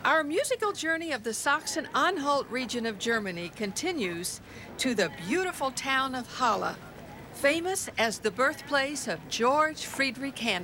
Our musical journey of the Saxon-Anhalt region of Germany continues to the beautiful town of Halle, famous as the birthplace of George Friedrich Handel.